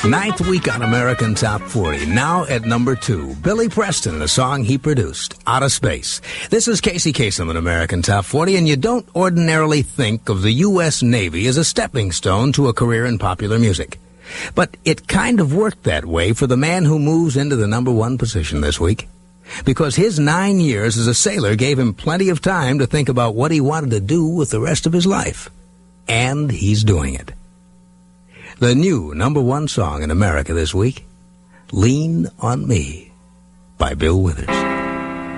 Ninth week on American Top 40. Now at number 2, Billy Preston, the song he produced, Out of Space. This is Casey Kasem at American Top 40, and you don't ordinarily think of the U.S. Navy as a stepping stone to a career in popular music. But it kind of worked that way for the man who moves into the number 1 position this week. Because his 9 years as a sailor gave him plenty of time to think about what he wanted to do with the rest of his life. And he's doing it. The new number 1 song in America this week, Lean on Me by Bill Withers.